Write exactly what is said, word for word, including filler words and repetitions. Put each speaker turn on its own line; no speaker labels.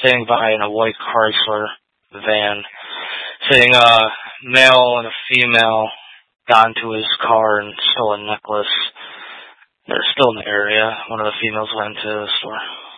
standing by in a white Chrysler van, saying a male and a female got into his car and stole a necklace. They're still in the area. One of the females went into the store.